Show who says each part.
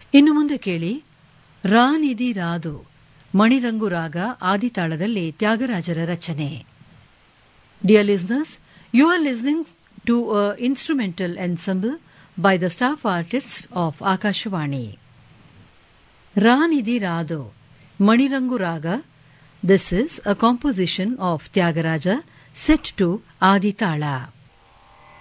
Speaker 1: ಇನ್ನು ಮುಂದೆ ಕೇಳಿ ರಾನಿಧಿ ರಾದು ಮಣಿರಂಗು ರಾಗ ಆದಿತಾಳದಲ್ಲಿ ತ್ಯಾಗರಾಜರ ರಚನೆ. Dear listeners, you are listening to a instrumental ensemble by the staff artists of Akashvani. Ranidhi Rado, Manirangu Raga. This is a composition of Tyagaraja set to Aditala.